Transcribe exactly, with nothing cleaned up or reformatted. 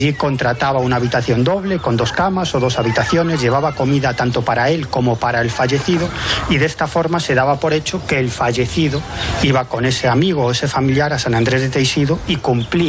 Y contrataba una habitación doble con dos camas o dos habitaciones, llevaba comida tanto para él como para el fallecido y de esta forma se daba por hecho que el fallecido iba con ese amigo o ese familiar a San Andrés de Teixido y cumplía